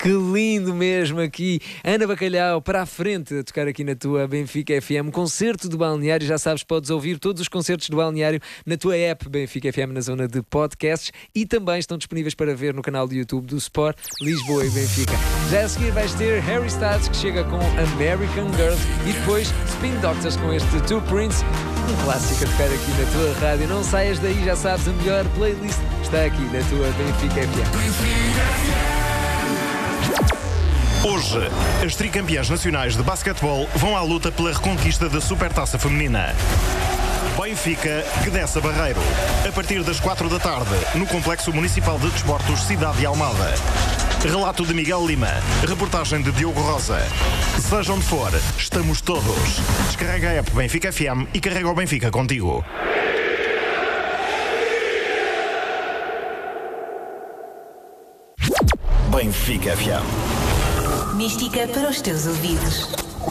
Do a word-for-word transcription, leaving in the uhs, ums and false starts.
Que lindo mesmo aqui. Ana Bacalhau para a frente a tocar aqui na tua Benfica F M. Concerto do Balneário, já sabes, podes ouvir todos os concertos do Balneário na tua app Benfica F M na zona de podcasts e também estão disponíveis para ver no canal do YouTube do Sport Lisboa e Benfica. Já a seguir vais ter Harry Styles que chega com American Girl e depois Spin Doctors com este Two Prince, um clássico a tocar aqui na tua rádio. Não saias daí, já sabes, a melhor playlist está aqui na tua Benfica F M. Hoje, as tricampeãs nacionais de basquetebol vão à luta pela reconquista da Supertaça Feminina. Benfica, Gdessa Barreiro. A partir das quatro da tarde, no Complexo Municipal de Desportos Cidade de Almada. Relato de Miguel Lima. Reportagem de Diogo Rosa. Seja onde for, estamos todos. Descarrega a app Benfica F M e carrega o Benfica contigo. Benfica F M. Mística para os teus ouvidos.